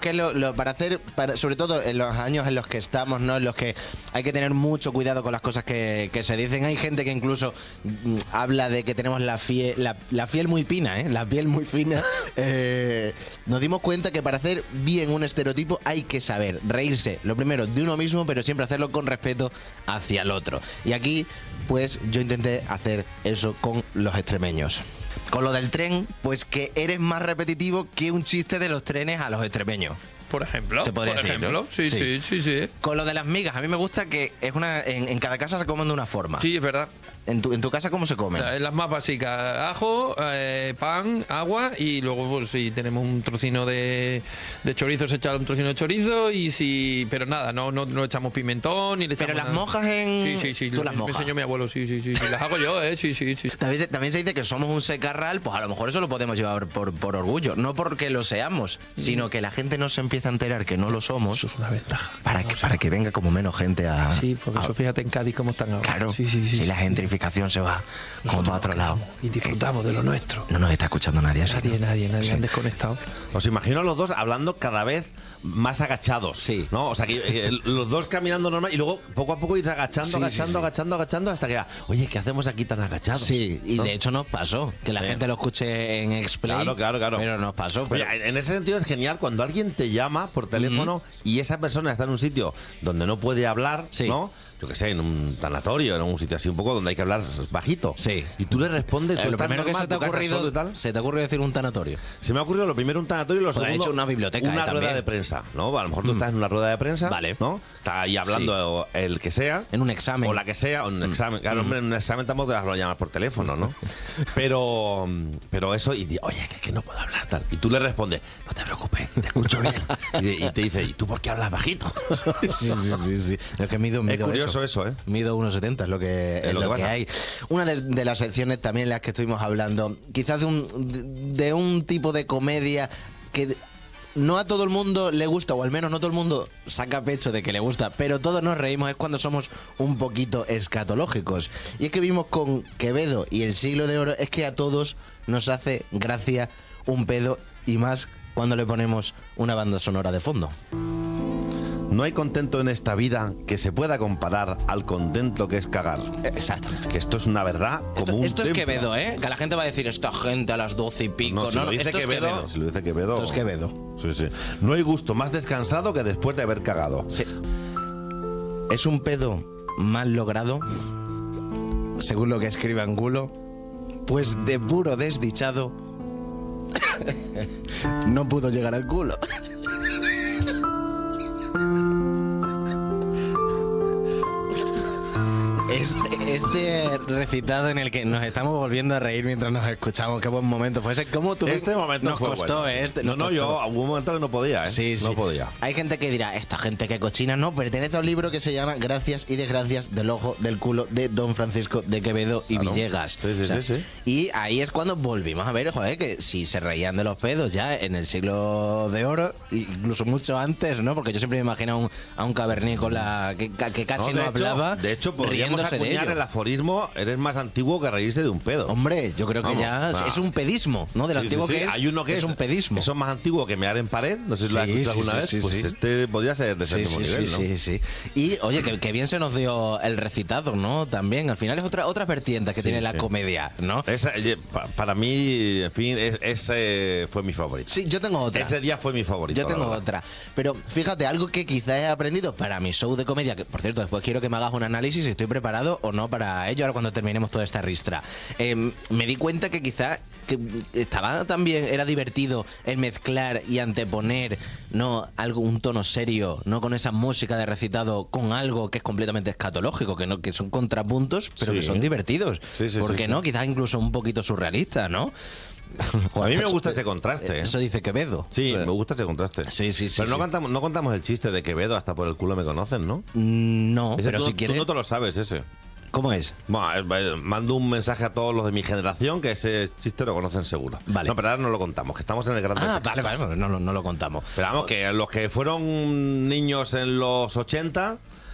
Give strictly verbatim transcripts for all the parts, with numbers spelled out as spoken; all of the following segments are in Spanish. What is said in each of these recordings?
que es lo, lo, para hacer, para, sobre todo en los años en los que estamos, ¿no? En los que hay que tener mucho cuidado con las cosas que, que se dicen. Hay gente que incluso mm, habla de que tenemos la, fie, la, la piel muy fina, ¿eh? La piel muy fina. Eh, nos dimos cuenta que para hacer bien un estereotipo hay que saber reírse, lo primero, de uno mismo, pero siempre hacerlo con respeto hacia el otro. Y aquí, pues, yo intenté hacer eso con los extremeños. Con lo del tren, pues que eres más repetitivo que un chiste de los trenes a los extremeños. Por ejemplo, se podría por decir, ejemplo, ¿no? sí, sí, sí, sí, sí. Con lo de las migas, a mí me gusta que es una en, en cada casa se comen de una forma. Sí, es verdad. ¿En tu, en tu casa cómo se comen? Las más básicas, ajo, eh, pan, agua y luego pues si tenemos un trocino de, de chorizo, se echa un trocino de chorizo y si... Pero nada, no, no, no echamos pimentón ni le echamos Pero las nada. mojas en... Sí, sí, sí. ¿Tú lo, las mojas? Me enseñó mi abuelo, sí, sí, sí, sí. Las hago yo, ¿eh? Sí, sí, sí. También se, también se dice que somos un secarral, pues a lo mejor eso lo podemos llevar por, por orgullo. No porque lo seamos, sino que la gente no se empieza a enterar que no lo somos. Eso es una ventaja. Para que, para que venga como menos gente a... Sí, porque a, eso fíjate en Cádiz cómo están ahora. Claro, sí, sí, sí, si sí. la gentrificación se va como para otro lado. Y disfrutamos de lo nuestro. No nos está escuchando nadie así. Nadie, ¿no? nadie, nadie. Sí. Han desconectado. Os imagino a los dos hablando cada vez más agachados. Sí. ¿No? O sea, que eh, los dos caminando normal y luego poco a poco ir agachando, Sí, agachando, sí, sí. agachando, agachando hasta que, oye, ¿qué hacemos aquí tan agachados? Sí, y ¿no? de hecho nos pasó. Que la Sí. gente lo escuche en Explay. Claro, claro, claro. Pero nos pasó. Oye, Pero... en ese sentido es genial cuando alguien te llama por teléfono uh-huh. y esa persona está en un sitio donde no puede hablar, sí. ¿no? Yo que sé, en un tanatorio, en un sitio así un poco donde hay que hablar bajito. Sí. Y tú le respondes... Eh, tú lo estás primero normal, que se te ha tu casa ocurrido... solo y tal. Se te ha ocurrido decir un tanatorio. Se me ha ocurrido lo primero un tanatorio y lo Pues ha segundo... hecho una biblioteca, Una eh, rueda también. de prensa, ¿no? A lo mejor tú mm. estás en una rueda de prensa, vale. ¿no? Está ahí hablando sí. el que sea. En un examen. O la que sea, o en un mm. examen. Claro, hombre, en un examen tampoco te vas a llamar por teléfono, ¿no? Pero pero eso, y oye, que, que no puedo hablar tal. Y tú le respondes, no te preocupes, te escucho bien. Y, de, y te dice, ¿y tú por qué hablas bajito? Sí, sí, sí, sí. Es que mido, mido es curioso eso, eso ¿eh? Mido uno setenta, es lo que, es es lo lo que, que, que hay. Una de, de las secciones también en las que estuvimos hablando, quizás de un, de, de un tipo de comedia que... No a todo el mundo le gusta, o al menos no todo el mundo saca pecho de que le gusta, pero todos nos reímos, es cuando somos un poquito escatológicos. Y es que vimos con Quevedo y el Siglo de Oro, es que a todos nos hace gracia un pedo, y más cuando le ponemos una banda sonora de fondo. No hay contento en esta vida que se pueda comparar al contento que es cagar. Exacto. Que esto es una verdad como esto, un Esto es templo. Quevedo, ¿eh? Que la gente va a decir, esta gente a las doce y pico. No, si no, lo dice esto Quevedo, es Quevedo. si lo dice Quevedo. Esto es Quevedo. Sí, sí. No hay gusto más descansado que después de haber cagado. Sí. Es un pedo mal logrado, según lo que escribe Angulo, pues de puro desdichado no pudo llegar al culo. Este, este recitado en el que nos estamos volviendo a reír mientras nos escuchamos, qué buen momento fue ese. ¿Cómo tú Este momento nos fue costó, bueno. eh, este, No, nos no, costó. yo hubo un momento que no podía, ¿eh? Sí, sí. No podía. Hay gente que dirá, esta gente que cochina, no, pertenece a un libro que se llama Gracias y Desgracias del ojo del culo de Don Francisco de Quevedo y Claro. Villegas. Sí, sí, O sea, sí, sí. Y ahí es cuando volvimos a ver, joder, que si se reían de los pedos ya en el Siglo de Oro, incluso mucho antes, ¿no? Porque yo siempre me imagino a un, a un cavernícola que, que casi no, de hablaba. Hecho, de hecho, podríamos riéndose de acuñar ello. el aforismo, eres más antiguo que reírse de un pedo. Hombre, yo creo que Vamos, ya va. es un pedismo, ¿no? Del Sí, antiguo sí, sí. que es. Hay uno que es, es un pedismo. Eso es más antiguo que mear en pared, no sé si lo has Sí, escuchado sí, alguna sí, vez. sí, pues sí. este podría ser de ese Sí, mismo sí, nivel, sí, ¿no? sí, sí. Y oye, que, que bien se nos dio el recitado, ¿no? También, al final es otra otra vertiente que Sí, tiene la sí. comedia, ¿no? Esa, oye, pa- para mí, en fin, es- ese fue mi favorito. Sí, yo tengo otra. Ese día fue mi favorito. Yo tengo la verdad. otra. Pero fíjate, algo que quizás he aprendido para mi show de comedia, que por cierto, después quiero que me hagas un análisis si estoy preparado o no para ello, ahora cuando terminemos toda esta ristra. Eh, me di cuenta que quizás que estaba también, era divertido el mezclar y anteponer, ¿no? Algo, un tono serio, no con esa música de recitado, con algo que es completamente escatológico, que no, que son contrapuntos, pero Sí. que son divertidos. Sí, sí, ¿Por sí, qué sí. no? Quizás incluso un poquito surrealista, ¿no? A mí me gusta ese contraste, ¿eh? Eso dice Quevedo. Sí, O sea, me gusta ese contraste. Sí, sí, sí. Pero no, sí. cantamos, no contamos el chiste de Quevedo, hasta por el culo me conocen, ¿no? Mm, No, Ese pero tú, si tú quieres. no te lo sabes, ese. ¿Cómo es? Bueno, eh, mando un mensaje a todos los de mi generación que ese chiste lo conocen seguro. Vale. No, pero ahora no lo contamos, que estamos en el gran Ah, texto. vale, vale, no, no, no lo contamos. Pero vamos, que los que fueron niños en los ochenta,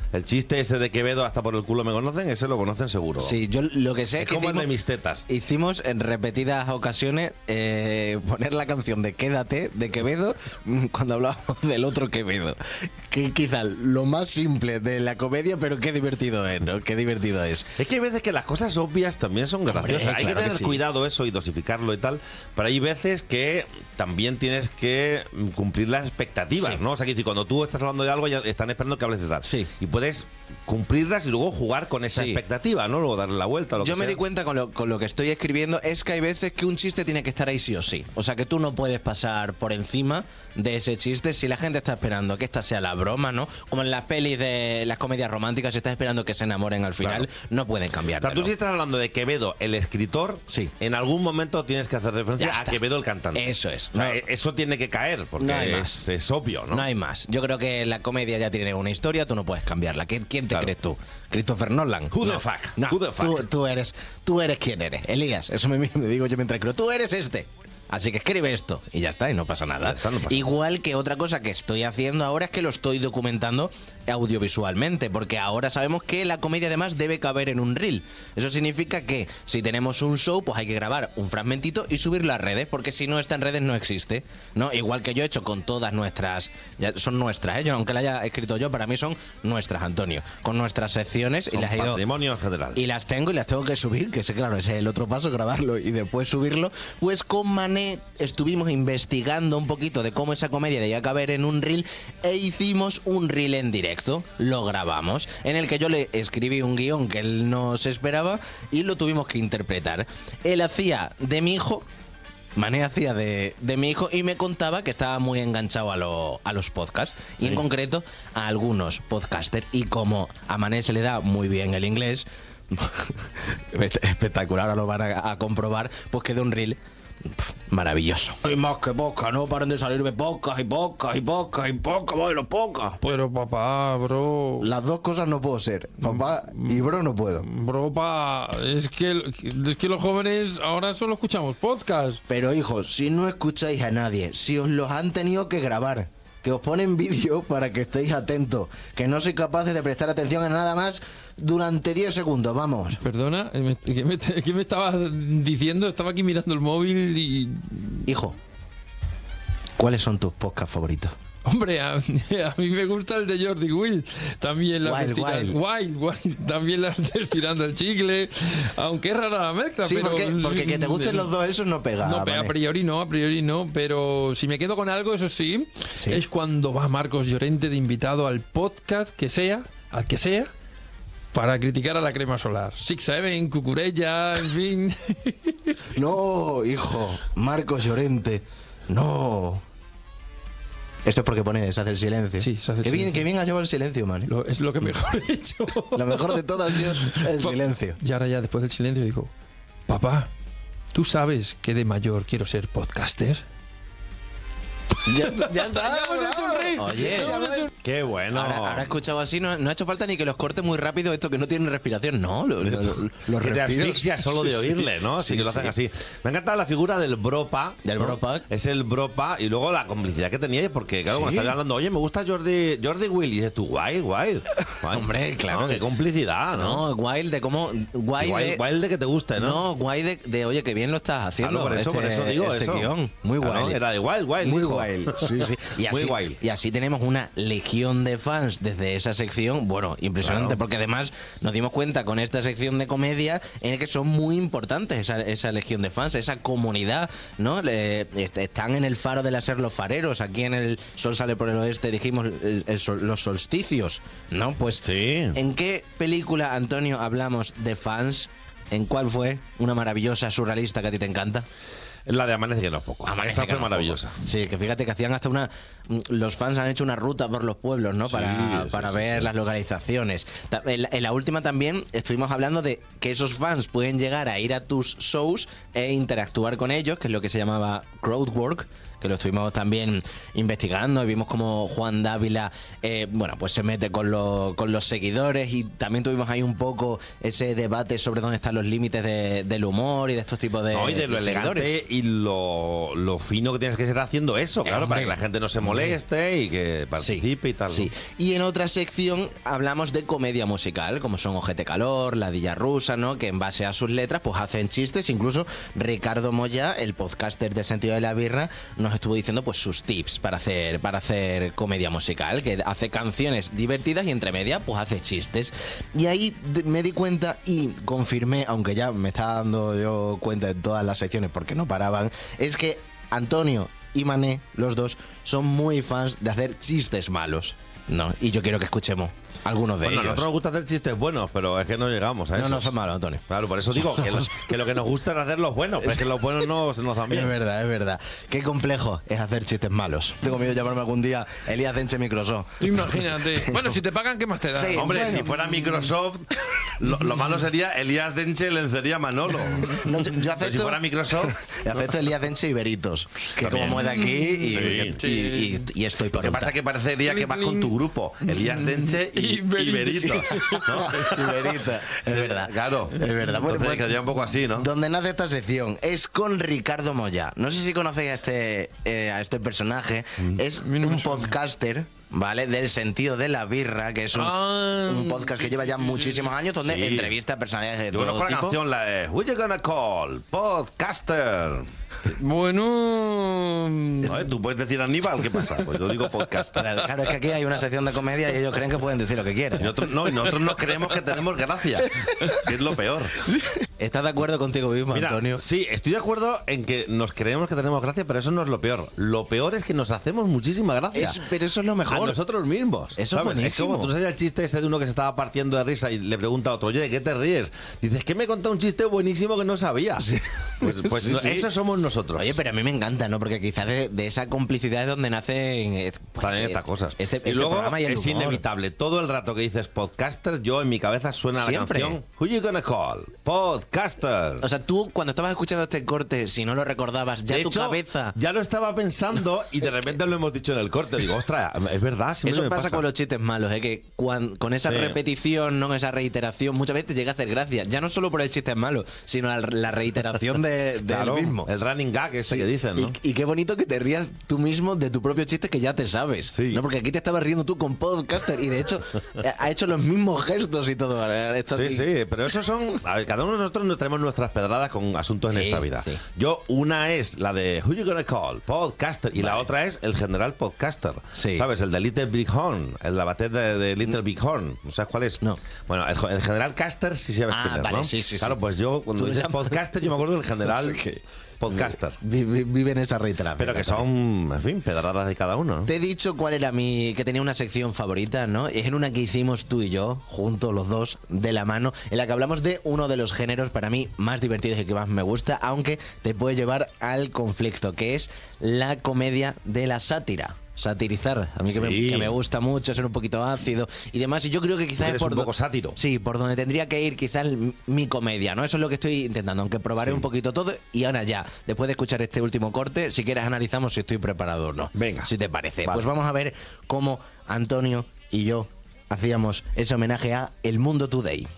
El chiste ese de Quevedo, hasta por el culo me conocen, ese lo conocen seguro. Sí, yo lo que sé es es que como el hicimos, de mis tetas. hicimos en repetidas ocasiones eh, poner la canción de Quédate de Quevedo cuando hablábamos del otro Quevedo. Que quizá lo más simple de la comedia, pero qué divertido es, ¿no? Qué divertido es. Es que hay veces que las cosas obvias también son graciosas. Hombre, hay claro que tener que sí. cuidado eso y dosificarlo y tal. Pero hay veces que también tienes que cumplir las expectativas, Sí. ¿no? O sea, que si cuando tú estás hablando de algo ya están esperando que hables de tal. Sí. Y puedes cumplirlas y luego jugar con esa Sí. expectativa, ¿no? Luego darle la vuelta. Lo Yo que me sea. di cuenta con lo, con lo que estoy escribiendo es que hay veces que un chiste tiene que estar ahí sí o sí. O sea, que tú no puedes pasar por encima de ese chiste si la gente está esperando que esta sea la broma, ¿no? Como en las pelis de las comedias románticas, si estás esperando que se enamoren al final, Claro. no pueden cambiar. O sea, tú si estás hablando de Quevedo, el escritor, Sí. en algún momento tienes que hacer referencia Ya a está. Quevedo, el cantante. Eso es. O sea, No. e- eso tiene que caer, porque No hay es, más. es obvio, ¿no? No hay más. Yo creo que la comedia ya tiene una historia, tú no puedes cambiarla. ¿Quién, quién te Claro. crees tú? ¿Christopher Nolan? Who the No. fuck? No, Who the fuck? Tú, tú eres, tú eres quien eres. Elías, eso me, me digo yo mientras creo. Tú eres este. Así que escribe esto y ya está, y no pasa nada. Ya está, no pasa Igual que otra cosa que estoy haciendo ahora es que lo estoy documentando audiovisualmente, porque ahora sabemos que la comedia además debe caber en un reel. Eso significa que si tenemos un show, pues hay que grabar un fragmentito y subirlo a redes, porque si no está en redes no existe, ¿no? Igual que yo he hecho con todas nuestras, ya son nuestras, ¿eh? Yo, aunque la haya escrito yo, para mí son nuestras, Antonio, con nuestras secciones Son y las he ido patrimonio en general. y las tengo y las tengo que subir, que sé, claro, ese es el otro paso, grabarlo y después subirlo. Pues con Mané estuvimos investigando un poquito de cómo esa comedia debía caber en un reel e hicimos un reel en directo, lo grabamos, en el que yo le escribí un guión que él no se esperaba y lo tuvimos que interpretar. Él hacía de mi hijo, Mané hacía de, de mi hijo y me contaba que estaba muy enganchado a, lo- a los podcasts y en concreto a algunos podcasters, y como a Mané se le da muy bien el inglés, espectacular, ahora lo van a, a comprobar, pues quedó un reel maravilloso. Hay más que podcast, no paran de salirme podcast y podcast y podcast y podcast, bueno, podcast. Pero papá, bro. Las dos cosas no puedo ser, papá y bro no puedo. Bro, pa, es que, es que los jóvenes ahora solo escuchamos podcast. Pero hijos, si no escucháis a nadie, si os los han tenido que grabar, que os ponen vídeo para que estéis atentos, que no sois capaces de prestar atención a nada más durante diez segundos, vamos. Perdona, ¿me- ¿qué me, qué me estabas diciendo? Estaba aquí mirando el móvil y... Hijo, ¿cuáles son tus podcasts favoritos? Hombre, a, a mí me gusta el de Jordi Will. También las Wild, estiran- Wild. Wild, Wild. También las de estirando el chicle. Aunque es rara la mezcla, Sí, pero... porque, porque que te gusten los dos, eso no pega. No, a Mané. priori no, a priori no, pero si me quedo con algo, eso sí, Sí. es cuando va Marcos Llorente de invitado al podcast que sea, al que sea, para criticar a la crema solar. Six Seven, Cucurella, en fin. No, hijo, Marcos Llorente, no. Esto es porque pone, se hace el silencio. Sí, se hace el qué bien, silencio. qué bien has llevado el silencio, man. Lo- es lo que mejor he hecho. Lo mejor de todo ha sido el silencio. Y ahora ya después del silencio digo, papá, ¿tú sabes que de mayor quiero ser podcaster? Ya, ya está. Ya hemos hecho un reel. Oye, Ya hemos hecho- Qué bueno. ahora, ahora he escuchado así, no, no ha hecho falta ni que los corte muy rápido esto que no tiene respiración. No, lo, lo, lo- los que te respiros. asfixia solo de Sí, oírle, ¿no? Así sí, que lo hacen sí. así. Me ha encantado la figura del bropa. Del ¿no? bropa. Es el bropa y luego la complicidad que teníais, porque claro, Sí. cuando estás hablando, oye, me gusta Jordi, Jordi Will, y dices tú, guay, guay. Guay. Hombre, claro No, que- qué complicidad, ¿no? No, guay de cómo. Guay, Guay, de, guay de que te guste, ¿no? No, guay de, de, oye, que bien lo estás haciendo. Claro, por eso, por este- eso digo este eso. guión. Muy Claro, guay. era de wild, wild, Muy hijo. guay. Sí, sí. Y así, Muy guay. y así tenemos una legión de fans desde esa sección. Bueno, impresionante, Claro. porque además nos dimos cuenta con esta sección de comedia en el que son muy importantes esa, esa legión de fans, esa comunidad, ¿no? Le- est- están en el faro de la Ser los Fareros. Aquí en el Sol sale por el oeste dijimos el- el sol- los solsticios, ¿no? Pues, Sí. ¿en qué película, Antonio, hablamos de fans? ¿En cuál fue? Una maravillosa surrealista que a ti te encanta. La de Amanece que no es poco. Amanece Esa que fue no maravillosa. poco. Sí, que fíjate que hacían hasta una... Los fans han hecho una ruta por los pueblos, ¿no? Sí, Para, sí, para sí, ver sí. las localizaciones. Ta- En, en la última también estuvimos hablando de que esos fans pueden llegar a ir a tus shows e interactuar con ellos, que es lo que se llamaba crowdwork, que lo estuvimos también investigando y vimos como Juan Dávila, eh, bueno, pues se mete con, lo, con los seguidores y también tuvimos ahí un poco ese debate sobre dónde están los límites de, del humor y de estos tipos de No, y de lo de elegante seguidores. y lo, lo fino que tienes que ser haciendo eso, claro, Hombre. para que la gente no se moleste y que participe Sí, y tal. ¿no? sí. Y en otra sección hablamos de comedia musical, como son Ojete Calor, La Dilla Rusa, ¿no? Que en base a sus letras pues hacen chistes. Incluso Ricardo Moya, el podcaster del Sentido de la Birra, nos estuvo diciendo pues sus tips para hacer, para hacer comedia musical, que hace canciones divertidas y entre media pues hace chistes. Y ahí d- me di cuenta y confirmé, aunque ya me estaba dando yo cuenta de todas las secciones porque no paraban, es que Antonio y Mané, los dos, son muy fans de hacer chistes malos. No, y yo quiero que escuchemos algunos de Bueno, a ellos. nosotros nos gusta hacer chistes buenos, pero es que no llegamos a No, eso. no son malos, Antonio. Claro, por eso digo que, los- que lo que nos gusta es hacer los buenos, pero es que los buenos no se nos dan Es bien. verdad, es verdad. Qué complejo es hacer chistes malos. Tengo miedo de llamarme algún día Elías Denche Microsoft. Tú imagínate. Bueno, si te pagan, ¿qué más te da? Sí. Hombre, Bueno. si fuera Microsoft, lo, lo malo sería Elías Denche lencería Manolo. No, yo, yo Pero si acepto, fuera Microsoft, yo acepto Elías Denche y Veritos, que También. como de aquí y, Sí. y, y- y estoy por lo que pasa es que parecería que vas con tu grupo, Elías Denche y, Y y Berito. Berito. ¿no? Y Veritas, es verdad. Claro. Es verdad. Bueno, Entonces pues, quedaría un poco así, ¿no? donde nace esta sección es con Ricardo Moya. No sé si conocéis a este, eh, a este personaje. Es mí no me un suena. podcaster, ¿vale? Del Sentido de la Birra, que es un, Ah. un podcast que lleva ya muchísimos años, donde Sí. entrevista a personalidades de Yo todo conozco la tipo. canción, la de Who You Gonna Call? Podcaster. Bueno. A ver, tú puedes decir Aníbal, ¿qué pasa? Pues yo digo podcaster. Claro, claro, es que aquí hay una sección de comedia y ellos creen que pueden decir lo que Y quieren. nosotros, no, y nosotros no creemos que tenemos gracia, que es lo peor. ¿Estás de acuerdo contigo mismo, Mira, Antonio? sí, estoy de acuerdo en que nos creemos que tenemos gracia, pero eso no es lo peor. Lo peor es que nos hacemos muchísima gracia. Es- pero eso es lo A mejor. nosotros mismos. Eso es ¿sabes? buenísimo. como, tú sabes el chiste ese de uno que se estaba partiendo de risa y le pregunta a otro, oye, ¿de qué te ríes? Dices, que me he contado un chiste buenísimo que no sabía. Pues, pues Sí, no, sí. eso somos nosotros. Oye, pero a mí me encanta, ¿no? Porque quizás de, de esa complicidad es donde nacen eh, pues, También eh, estas cosas. Este, y este luego programa y el es humor. inevitable. Todo el rato que dices podcaster, yo en mi cabeza suena Siempre. la canción Who You Gonna Call? Podcaster. O sea, tú cuando estabas escuchando este corte, si no lo recordabas, ya de tu hecho, cabeza... ya lo estaba pensando y de repente lo hemos dicho en el corte. Digo, ostras, es verdad, siempre Eso me pasa, con los chistes malos, ¿eh? Que cuan- con esa Sí. repetición, no esa reiteración, muchas veces llega a hacer gracia. Ya no solo por el chiste malo, sino la, la reiteración de, del Claro, mismo. el running gag ese que dicen, ¿no? Y, y qué bonito que te rías tú mismo de tu propio chiste que ya te sabes. Sí. ¿No? Porque aquí te estabas riendo tú con podcaster y de hecho eh, ha hecho los mismos gestos y todo. eh, esto Sí, aquí. sí, pero esos son. A ver, cada uno de nosotros nos tenemos nuestras pedradas con asuntos en Sí, esta vida. sí. Yo, una es la de Who You Gonna Call? Podcaster. Y la otra es el general podcaster. Sí. ¿Sabes? El de Little Big Horn. El de la batalla de, de Little Big Horn. ¿No sabes cuál es? No. Bueno, el, el general caster sí sabes Ah, quién es, vale, ¿no? sí, sí, sí. Claro, pues yo, cuando Tú dices llamas- podcaster, yo me acuerdo del general No sé qué. podcaster. Vi- vi- Vive en esa reiteración. Pero que son, en fin, pedradas de cada uno, ¿no? Te he dicho cuál era mi... que tenía una sección favorita, ¿no? Es en una que hicimos tú y yo, juntos los dos, de la mano, en la que hablamos de uno de los géneros para mí más divertidos y que más me gusta, aunque te puede llevar al conflicto, que es la comedia de la sátira. Satirizar, a mí que, me, Sí. que me gusta mucho, ser un poquito ácido y demás, y yo creo que quizás Eres es por un do- poco sátiro. Sí, por donde tendría que ir quizás el- mi comedia, ¿no? Eso es lo que estoy intentando, aunque probaré Sí. un poquito todo y ahora ya, después de escuchar este último corte, si quieres analizamos si estoy preparado o no. Venga. Si te parece. Vale. Pues vamos a ver cómo Antonio y yo hacíamos ese homenaje a El Mundo Today.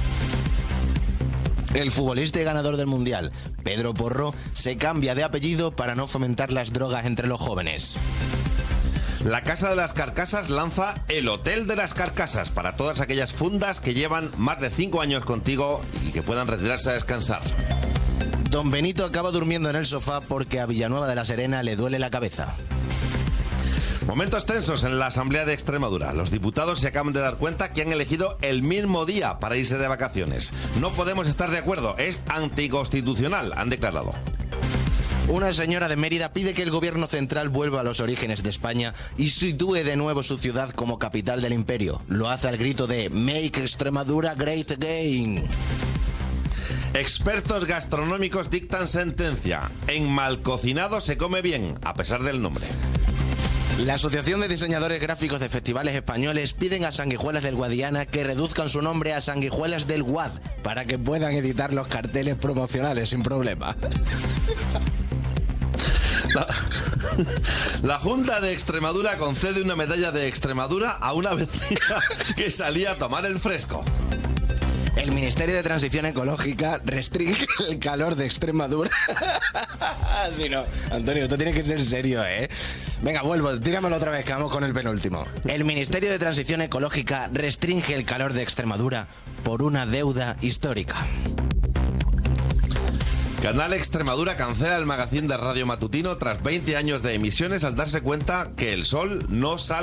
El futbolista y ganador del Mundial, Pedro Porro, se cambia de apellido para no fomentar las drogas entre los jóvenes. La Casa de las Carcasas lanza el Hotel de las Carcasas para todas aquellas fundas que llevan más de cinco años contigo y que puedan retirarse a descansar. Don Benito acaba durmiendo en el sofá porque a Villanueva de la Serena le duele la cabeza. Momentos tensos en la Asamblea de Extremadura. Los diputados se acaban de dar cuenta que han elegido el mismo día para irse de vacaciones. No podemos estar de acuerdo, es anticonstitucional, han declarado. Una señora de Mérida pide que el gobierno central vuelva a los orígenes de España y sitúe de nuevo su ciudad como capital del imperio. Lo hace al grito de Make Extremadura Great Again. Expertos gastronómicos dictan sentencia. En mal cocinado se come bien, a pesar del nombre. La Asociación de Diseñadores Gráficos de Festivales Españoles piden a Sanguijuelas del Guadiana que reduzcan su nombre a Sanguijuelas del Guad para que puedan editar los carteles promocionales sin problema. La, La Junta de Extremadura concede una medalla de Extremadura a una vecina que salía a tomar el fresco. El Ministerio de Transición Ecológica restringe el calor de Extremadura. Si no, Antonio, esto tiene que ser serio, ¿eh? Venga, vuelvo, tíramelo otra vez, que vamos con el penúltimo. El Ministerio de Transición Ecológica restringe el calor de Extremadura por una deuda histórica. Canal Extremadura cancela el magazín de radio matutino tras veinte años de emisiones al darse cuenta que el sol no sale.